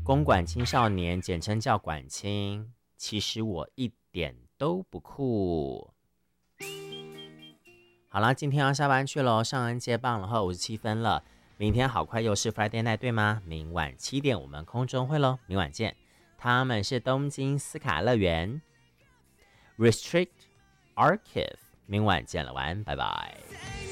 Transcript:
公馆青少年，简称叫馆青。其实我一点都不酷。好了，今天要下班去喽，上恩接棒了哈，57分了。明天好快又是 Friday night 对吗？明晚7点我们空中会喽，明晚见。他们是东京斯卡乐园 Restrict Archive， 明晚见了，晚安，拜拜。